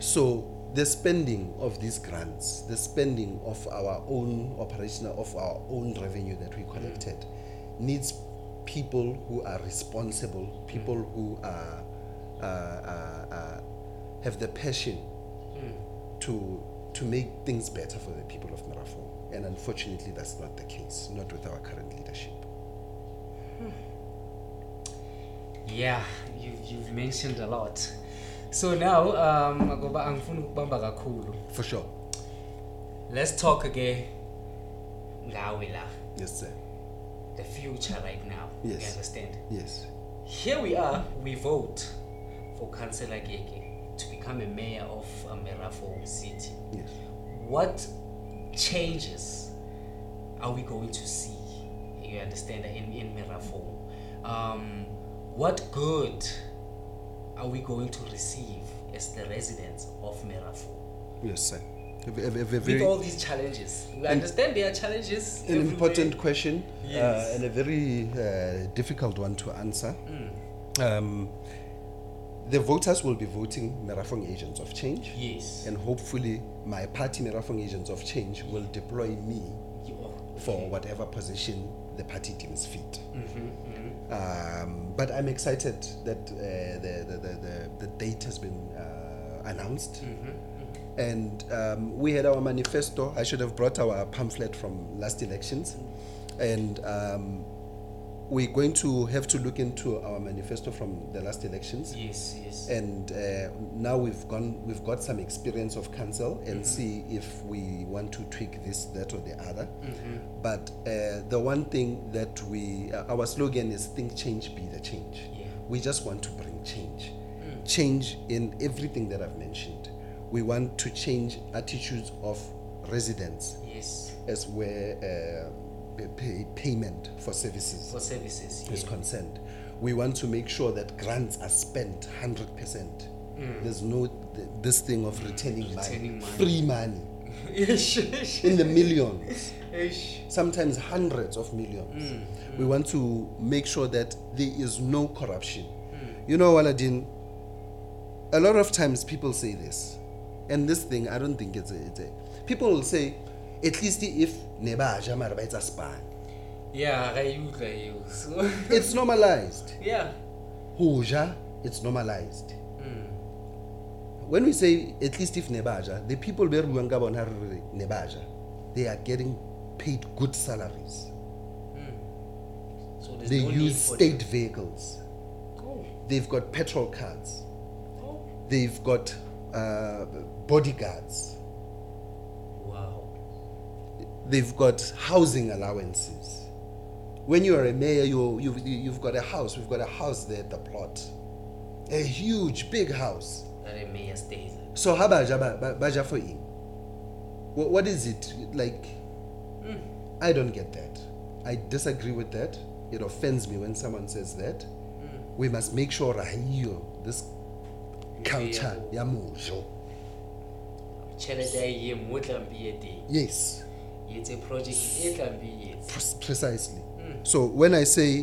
So the spending of these grants, the spending of our own operational, of our own revenue that we collected, needs people who are responsible, people who are have the passion to make things better for the people of Merafong. And unfortunately, that's not the case, not with our current leadership. Yeah, you've mentioned a lot. So now, For sure. let's talk again. Ngawe la, Yes, sir. the future right now. Yes. You understand? Yes. Here we are, we vote for Councillor Gege to become a mayor of Merafong City. Yes. What changes are we going to see, you understand, in Merafong? What good are we going to receive as the residents of Merafong? Yes, sir. With all these challenges, we understand there are challenges. An important question, Yes. and a very difficult one to answer. The voters will be voting Merafong Agents of Change. Yes. And hopefully my party, Merafong Agents of Change, will deploy me for whatever position the party deems fit. But I'm excited that the date has been announced. And we had our manifesto. I should have brought our pamphlet from last elections. And we're going to have to look into our manifesto from the last elections. Yes, yes. And now we've got some experience of council and see if we want to tweak this, that, or the other. But the one thing that our slogan is "Think Change, Be the Change." Yeah. We just want to bring change, change in everything that I've mentioned. We want to change attitudes of residents Yes. as where payment for services is Yeah. concerned. We want to make sure that grants are spent 100%. There's no this thing of returning money, free money in the millions, sometimes hundreds of millions. We want to make sure that there is no corruption. You know, Waladin, a lot of times people say this, and this thing, I don't think it's a people will say, at least if nebaja mara ba etsa span. Yeah, I use. So It's normalized. yeah. Hoja, it's normalized. When we say at least if nebaja, the people be nebaja, they are getting paid good salaries. So there's They no need use for state vehicles. Oh. They've got petrol cards. Oh. They've got bodyguards. Wow. They've got housing allowances. When you are a mayor, you've got a house. We've got a house there at the plot. A huge, big house. That a mayor stays. So how baja for him? What is it? Like, I don't get that. I disagree with that. It offends me when someone says that. We must make sure this culture ya mojo. Yes, It's a project it can be precisely. So when I say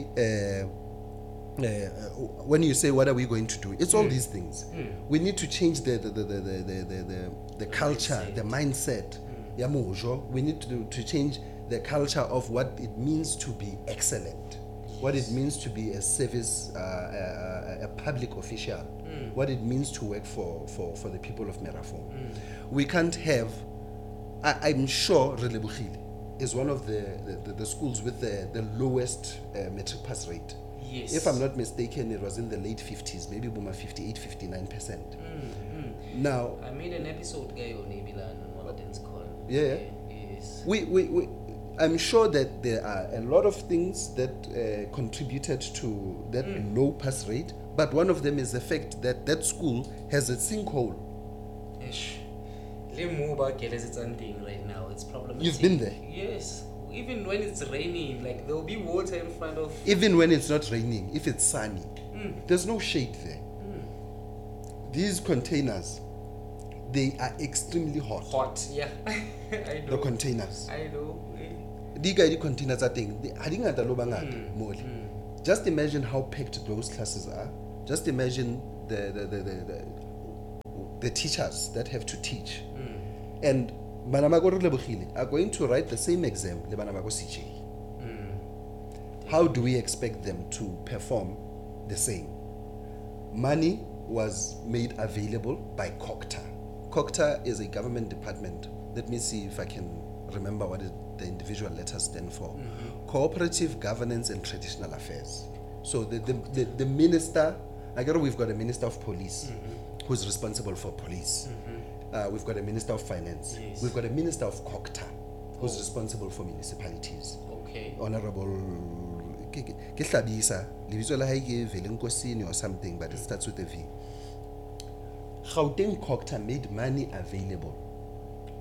when you say what are we going to do, it's all these things. We need to change the culture, the mindset. Ya mojo. We need to change the culture of what it means to be excellent, what it means to be a service, a public official, what it means to work for the people of Merafong. We can't have, I'm sure Relebohile is one of the schools with the lowest matric pass rate. Yes. If I'm not mistaken, it was in the late 50s, maybe 58, 59%. Now, I made an episode guy on Nebilan on Walden's call. Yeah. Yes. I'm sure that there are a lot of things that contributed to that low pass rate, but one of them is the fact that that school has a sinkhole. Ish. It's something right now. It's problematic. You've been there? Yes. Even when it's raining, like there'll be water in front of. Even when it's not raining, if it's sunny, there's no shade there. These containers, they are extremely hot. Hot, yeah. I know. The containers. I know. The containers are thing. Just imagine how packed those classes are. Just imagine the teachers that have to teach. And Banamagoro Lebogile are going to write the same exam le Banamago CJ. How do we expect them to perform the same? Money was made available by COGTA. COGTA is a government department. Let me see if I can remember what the individual letters stand for. Cooperative Governance and Traditional Affairs. So the minister, I guess we've got a minister of police who's responsible for police. We've got a minister of finance. Yes. We've got a minister of COGTA who's responsible for municipalities. Okay. Honorable ke Hlabisa, lebitso la hae ke Velenkosini or something, but it starts with a V. Gauteng COGTA made money available